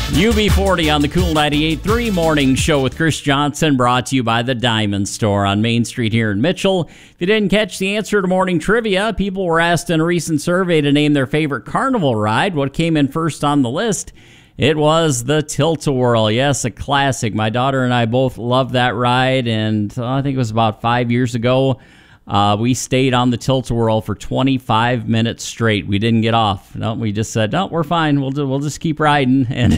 UB40 on the Cool 98.3 Morning Show with Chris Johnson, brought to you by the Diamond Store on Main Street here in Mitchell. If you didn't catch the answer to morning trivia, people were asked in a recent survey to name their favorite carnival ride. What came in first on the list? It was the Tilt-A-Whirl. Yes, a classic. My daughter and I both love that ride, and I think it was about 5 years ago. We stayed on the Tilt-A-Whirl for 25 minutes straight. We didn't get off. No, we just said, no, we're fine. We'll just keep riding. And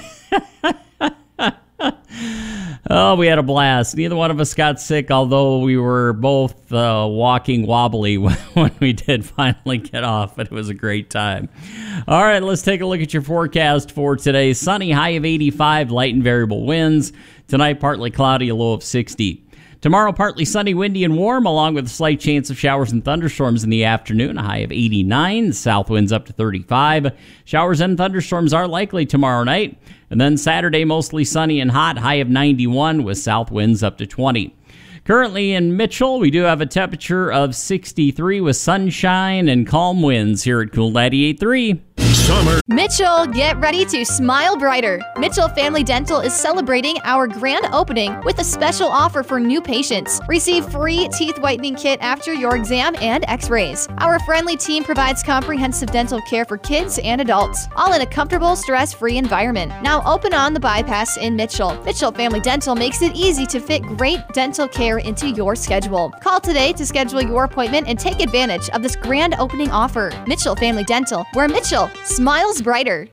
oh, we had a blast. Neither one of us got sick, although we were both walking wobbly when we did finally get off. But it was a great time. All right, let's take a look at your forecast for today. Sunny, high of 85, light and variable winds. Tonight, partly cloudy, a low of 60. Tomorrow, partly sunny, windy, and warm, along with a slight chance of showers and thunderstorms in the afternoon, a high of 89. South winds up to 35. Showers and thunderstorms are likely tomorrow night. And then Saturday, mostly sunny and hot, high of 91, with south winds up to 20. Currently in Mitchell, we do have a temperature of 63 with sunshine and calm winds here at Cool 98.3. Summer. Mitchell, get ready to smile brighter. Mitchell Family Dental is celebrating our grand opening with a special offer for new patients. Receive free teeth whitening kit after your exam and x-rays. Our friendly team provides comprehensive dental care for kids and adults, all in a comfortable, stress-free environment. Now open on the bypass in Mitchell. Mitchell Family Dental makes it easy to fit great dental care into your schedule. Call today to schedule your appointment and take advantage of this grand opening offer. Mitchell Family Dental, where Mitchell smiles brighter.